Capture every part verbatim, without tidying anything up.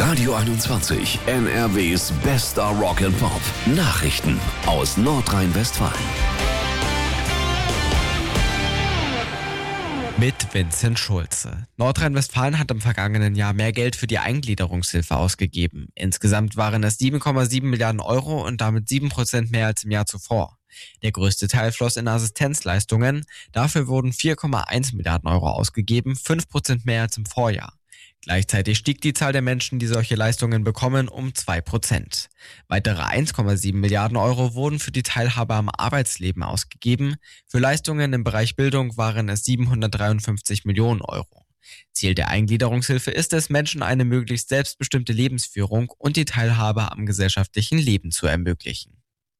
Radio einundzwanzig, N R Ws bester Rock and Pop. Nachrichten aus Nordrhein-Westfalen. Mit Vincent Schulze. Nordrhein-Westfalen hat im vergangenen Jahr mehr Geld für die Eingliederungshilfe ausgegeben. Insgesamt waren es sieben Komma sieben Milliarden Euro und damit sieben Prozent mehr als im Jahr zuvor. Der größte Teil floss in Assistenzleistungen. Dafür wurden vier Komma eins Milliarden Euro ausgegeben, fünf Prozent mehr als im Vorjahr. Gleichzeitig stieg die Zahl der Menschen, die solche Leistungen bekommen, um zwei Prozent. Weitere eins Komma sieben Milliarden Euro wurden für die Teilhabe am Arbeitsleben ausgegeben. Für Leistungen im Bereich Bildung waren es siebenhundertdreiundfünfzig Millionen Euro. Ziel der Eingliederungshilfe ist es, Menschen eine möglichst selbstbestimmte Lebensführung und die Teilhabe am gesellschaftlichen Leben zu ermöglichen.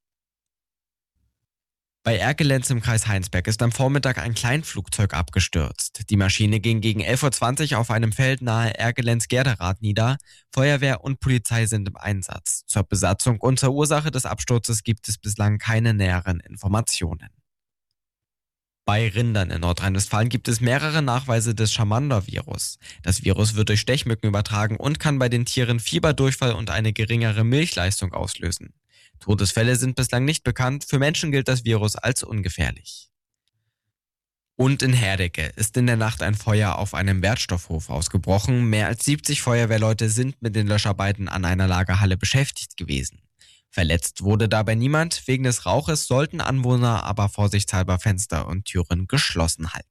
Bei Erkelenz im Kreis Heinsberg ist am Vormittag ein Kleinflugzeug abgestürzt. Die Maschine ging gegen elf Uhr zwanzig auf einem Feld nahe Erkelenz-Gerderath nieder. Feuerwehr und Polizei sind im Einsatz. Zur Besatzung und zur Ursache des Absturzes gibt es bislang keine näheren Informationen. Bei Rindern in Nordrhein-Westfalen gibt es mehrere Nachweise des Schamander-Virus. Das Virus wird durch Stechmücken übertragen und kann bei den Tieren Fieber, Durchfall und eine geringere Milchleistung auslösen. Todesfälle sind bislang nicht bekannt, für Menschen gilt das Virus als ungefährlich. Und in Herdecke ist in der Nacht ein Feuer auf einem Wertstoffhof ausgebrochen. Mehr als siebzig Feuerwehrleute sind mit den Löscharbeiten an einer Lagerhalle beschäftigt gewesen. Verletzt wurde dabei niemand, wegen des Rauches sollten Anwohner aber vorsichtshalber Fenster und Türen geschlossen halten.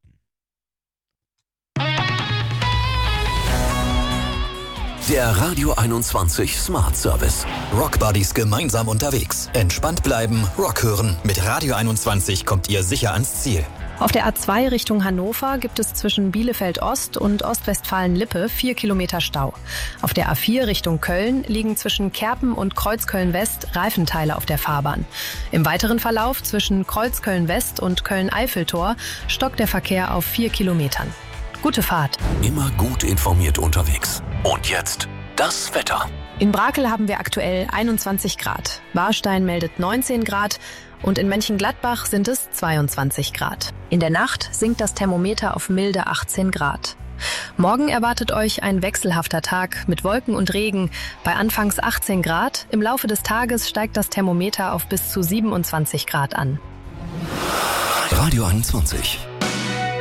Der Radio einundzwanzig Smart Service. Rock Buddies gemeinsam unterwegs. Entspannt bleiben, Rock hören. Mit Radio einundzwanzig kommt ihr sicher ans Ziel. Auf der A zwei Richtung Hannover gibt es zwischen Bielefeld Ost und Ostwestfalen-Lippe vier Kilometer Stau. Auf der A vier Richtung Köln liegen zwischen Kerpen und Kreuzköln-West Reifenteile auf der Fahrbahn. Im weiteren Verlauf zwischen Kreuzköln-West und Köln-Eiffeltor stockt der Verkehr auf vier Kilometern. Gute Fahrt. Immer gut informiert unterwegs. Und jetzt das Wetter. In Brakel haben wir aktuell einundzwanzig Grad. Warstein meldet neunzehn Grad und in Mönchengladbach sind es zweiundzwanzig Grad. In der Nacht sinkt das Thermometer auf milde achtzehn Grad. Morgen erwartet euch ein wechselhafter Tag mit Wolken und Regen bei anfangs achtzehn Grad. Im Laufe des Tages steigt das Thermometer auf bis zu siebenundzwanzig Grad an. Radio einundzwanzig.